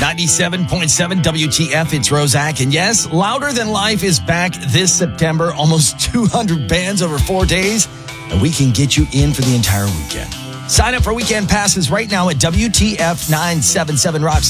97.7 WTF, it's Roszak. And yes, Louder Than Life is back this September. Almost 200 bands over 4 days. And we can get you in for the entire weekend. Sign up for weekend passes right now at WTF977rocks.com.